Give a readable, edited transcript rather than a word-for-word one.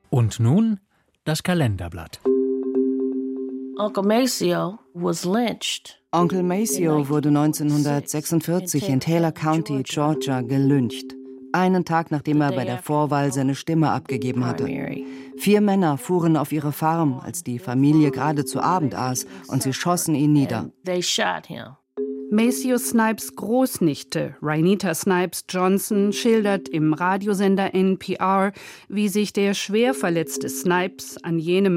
Und nun das Kalenderblatt. Onkel Maceo wurde 1946 in Taylor County, Georgia, gelyncht. Einen Tag, nachdem er bei der Vorwahl seine Stimme abgegeben hatte. 4 Männer fuhren auf ihre Farm, als die Familie gerade zu Abend aß, und sie schossen ihn nieder. Maceo Snipes Großnichte, Rhineta Snipes Johnson, schildert im Radiosender NPR, wie sich der schwer verletzte Snipes an jenem